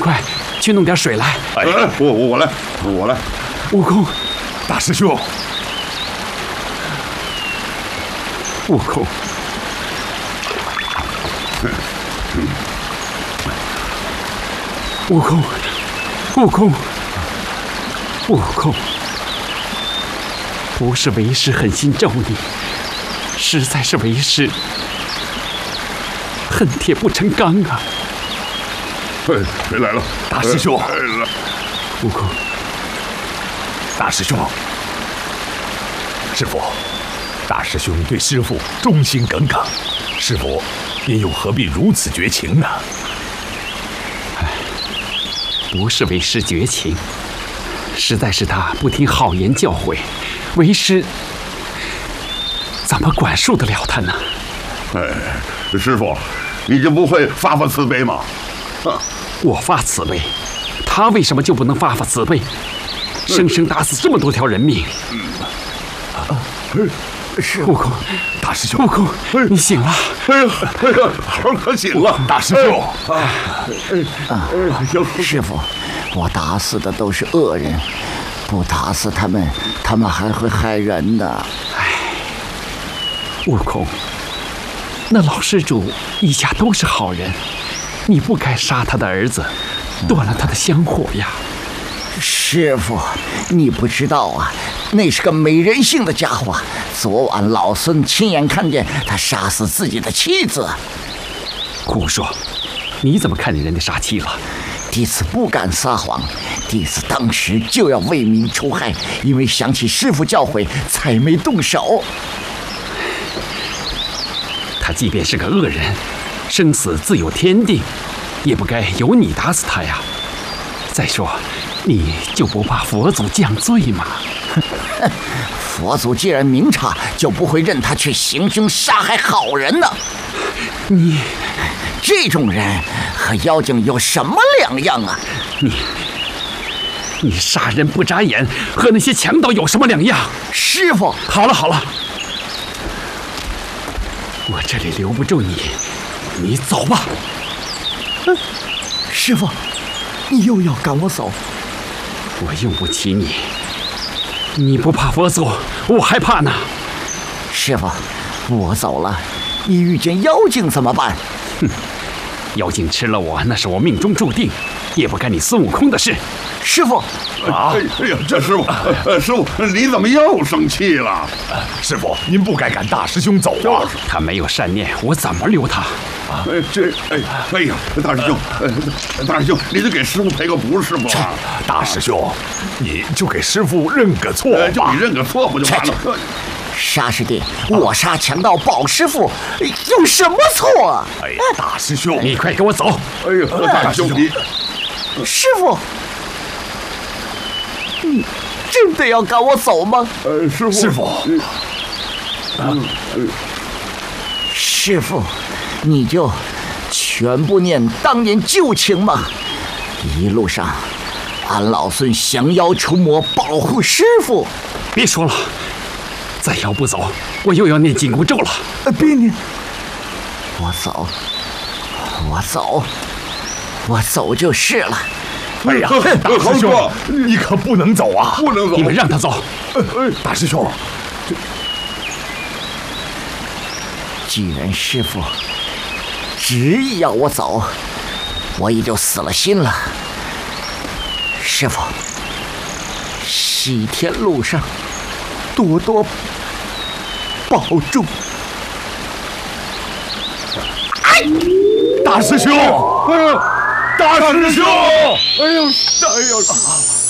快去弄点水来。 哎，我来。 悟空， 大师兄， 悟空，悟空，悟空，悟空，不是为师狠心咒你，实在是为师恨铁不成钢啊！ 谁来了？ 大师兄， 悟空， 大师兄，师父，大师兄对师父忠心耿耿，师父您又何必如此绝情呢？ 不是为师绝情，实在是他不听好言教诲，为师怎么管束得了他呢？ 师父，你就不会发慈悲吗？ 我发慈悲，他为什么就不能发慈悲？生生打死这么多条人命。悟空， 大师兄， 悟空，你醒了！ 猴可醒了！ 大师兄， 师父，我打死的都是恶人，不打死他们，他们还会害人的。 悟空，那老施主一家都是好人，你不该杀他的儿子，断了他的香火呀。 师父，你不知道啊，那是个没人性的家伙。昨晚老孙亲眼看见他杀死自己的妻子。 胡说！你怎么看见人家杀妻了？ 弟子不敢撒谎，弟子当时就要为民除害，因为想起师父教诲，才没动手。 他即便是个恶人，生死自有天定，也不该由你打死他呀。再说，你就不怕佛祖降罪吗？ 佛祖既然明察，就不会任他去行凶杀害好人的。 你这种人和妖精有什么两样啊？ 你杀人不眨眼，和那些强盗有什么两样？ 师父， 好了好了，我这里留不住你，你走吧。 师父，你又要赶我走？ 我用不起你，你不怕佛祖，我还怕呢。 师父，我走了，你遇见妖精怎么办？ 妖精吃了我，那是我命中注定，也不干你孙悟空的事。 师父， 哎呀，这师傅，你怎么又生气了？ 师父，您不该赶大师兄走啊！ 他没有善念，我怎么留他？ 哎呀，大师兄，你得给师傅赔个不是吧？ 大师兄，你就给师傅认个错吧。 就你认个错不就完了？ 沙师弟，我杀强盗保师傅，有什么错啊？ 哎呀，大师兄， 你快给我走！ 哎呀，大师兄，你师傅，你真的要赶我走吗？ 师傅， 师傅，你就全部念当年旧情吧。一路上，俺老孙降妖除魔，保护师傅。 别说了，再要不走，我又要念紧箍咒了。 别念，我走就是了。 哎呀，大师兄，你可不能走啊！ 不能走！ 你们让他走。 大师兄， 既然师傅执意要我走，我也就死了心了。师傅，西天路上多多保重。 大师兄，大师兄， 哎呦！